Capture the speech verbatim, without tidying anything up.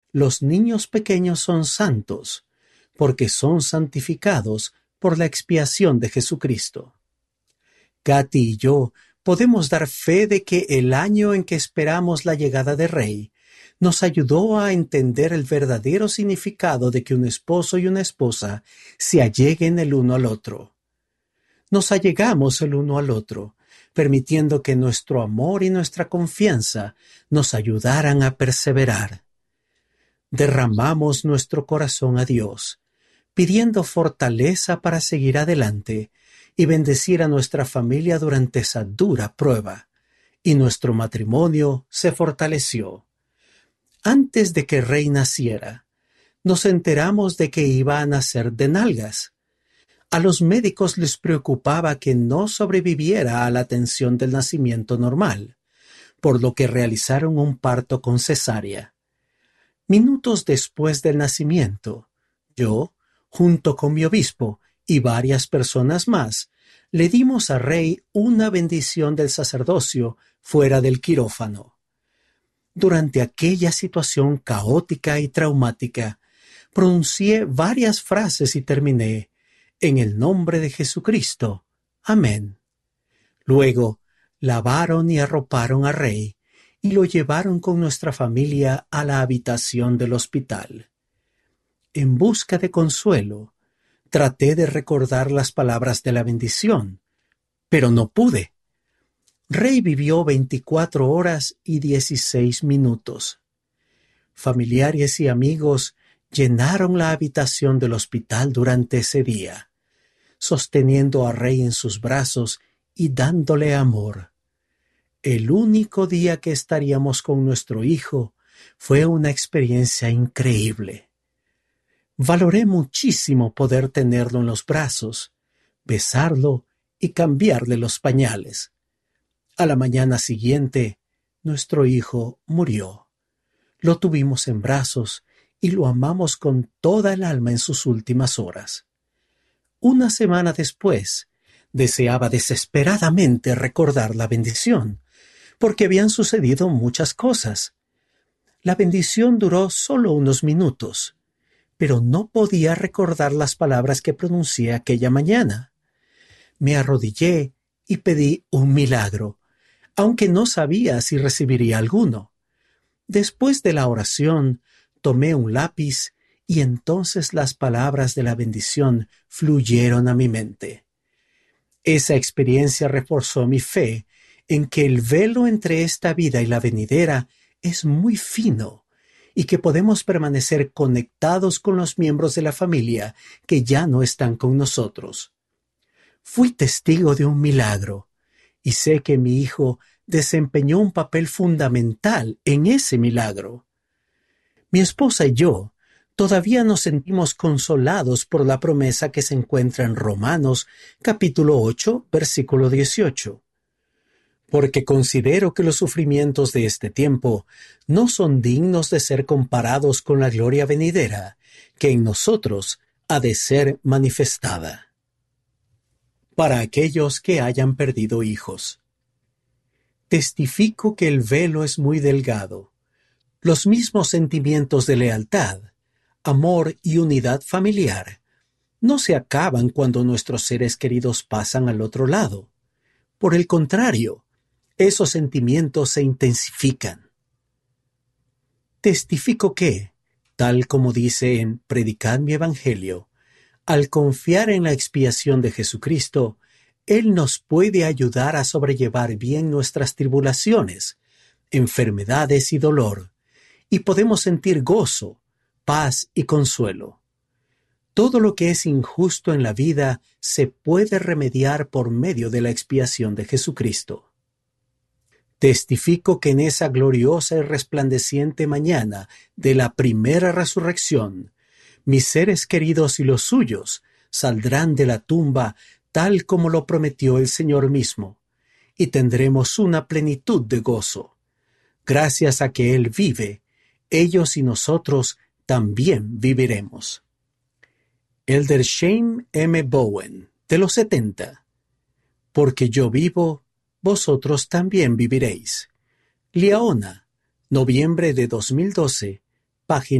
Los niños pequeños son santos, porque son santificados por la expiación de Jesucristo. Katy y yo podemos dar fe de que el año en que esperamos la llegada de Rey nos ayudó a entender el verdadero significado de que un esposo y una esposa se alleguen el uno al otro. Nos allegamos el uno al otro, permitiendo que nuestro amor y nuestra confianza nos ayudaran a perseverar. Derramamos nuestro corazón a Dios, pidiendo fortaleza para seguir adelante y bendecir a nuestra familia durante esa dura prueba, y nuestro matrimonio se fortaleció. Antes de que Rey naciera, nos enteramos de que iba a nacer de nalgas. A los médicos les preocupaba que no sobreviviera a la atención del nacimiento normal, por lo que realizaron un parto con cesárea. Minutos después del nacimiento, yo, junto con mi obispo y varias personas más, le dimos a Rey una bendición del sacerdocio fuera del quirófano. Durante aquella situación caótica y traumática, pronuncié varias frases y terminé: en el nombre de Jesucristo. Amén. Luego, lavaron y arroparon a Rey y lo llevaron con nuestra familia a la habitación del hospital. En busca de consuelo, traté de recordar las palabras de la bendición, pero no pude. Rey vivió veinticuatro horas y dieciséis minutos. Familiares y amigos llenaron la habitación del hospital durante ese día, sosteniendo a Rey en sus brazos y dándole amor. El único día que estaríamos con nuestro hijo fue una experiencia increíble. Valoré muchísimo poder tenerlo en los brazos, besarlo y cambiarle los pañales. A la mañana siguiente, nuestro hijo murió. Lo tuvimos en brazos y lo amamos con toda el alma en sus últimas horas. Una semana después, deseaba desesperadamente recordar la bendición, porque habían sucedido muchas cosas. La bendición duró solo unos minutos, pero no podía recordar las palabras que pronuncié aquella mañana. Me arrodillé y pedí un milagro, aunque no sabía si recibiría alguno. Después de la oración, tomé un lápiz y entonces las palabras de la bendición fluyeron a mi mente. Esa experiencia reforzó mi fe en que el velo entre esta vida y la venidera es muy fino y que podemos permanecer conectados con los miembros de la familia que ya no están con nosotros. Fui testigo de un milagro y sé que mi hijo desempeñó un papel fundamental en ese milagro. Mi esposa y yo todavía nos sentimos consolados por la promesa que se encuentra en Romanos capítulo ocho, versículo dieciocho. Porque considero que los sufrimientos de este tiempo no son dignos de ser comparados con la gloria venidera, que en nosotros ha de ser manifestada. Para aquellos que hayan perdido hijos. Testifico que el velo es muy delgado. Los mismos sentimientos de lealtad, amor y unidad familiar no se acaban cuando nuestros seres queridos pasan al otro lado. Por el contrario, esos sentimientos se intensifican. Testifico que, tal como dice en Predicad mi Evangelio, al confiar en la expiación de Jesucristo, Él nos puede ayudar a sobrellevar bien nuestras tribulaciones, enfermedades y dolor, y podemos sentir gozo, paz y consuelo. Todo lo que es injusto en la vida se puede remediar por medio de la expiación de Jesucristo. Testifico que en esa gloriosa y resplandeciente mañana de la primera resurrección, mis seres queridos y los suyos saldrán de la tumba tal como lo prometió el Señor mismo, y tendremos una plenitud de gozo. Gracias a que Él vive, ellos y nosotros también viviremos. Elder Shane M. Bowen, de los setenta. Porque yo vivo, vosotros también viviréis. Liaona, noviembre de dos mil doce, página